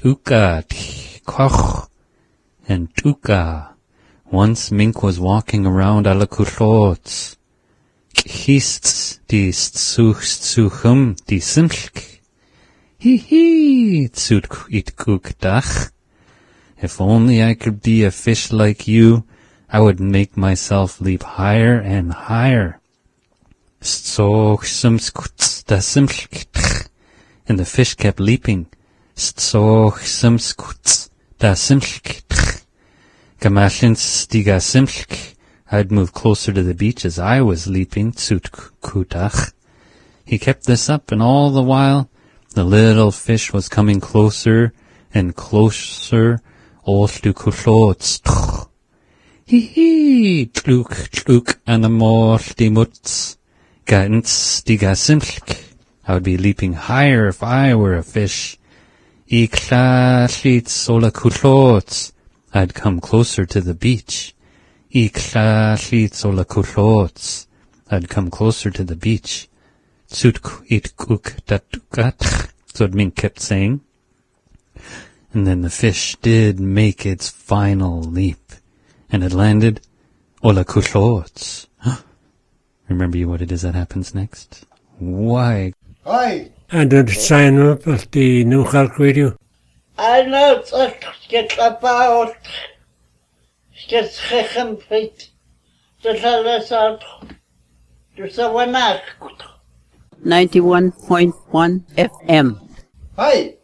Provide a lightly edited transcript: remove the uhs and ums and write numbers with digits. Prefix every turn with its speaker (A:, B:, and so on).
A: tuka, koch, and tuka. Once Mink was walking around Alakuthlots. Kists die Stsuchum die Simchk. Hee tsut it kook dach. If only I could be a fish like you, I would make myself leap higher and higher. Stsochsumskuts da Simchk. And the fish kept leaping. Stsochsumskuts da Simchk. Gamashins diga Simchk. I'd move closer to the beach as I was leaping, tsut kutach. He kept this up, and all the while, the little fish was coming closer and closer, all to kuthlots. Hee, tluk, and the more stimuts, gantz diga Simchk. I would be leaping higher if I were a fish. Ikla shlits ola kuthlots. I'd come closer to the beach. Ikla shlits ola kuthlots. I'd come closer to the beach. Tsut it kuk datukat. That's what Mink kept saying. And then the fish did make its final leap. And it landed ola kuthlots. Remember you what it is that happens next? Why?
B: Hi.
C: And then sign up at the New Clark Radio.
B: I know it's get about get schechem feet. Just let out. Just a one
D: 91.1 FM.
B: Hi.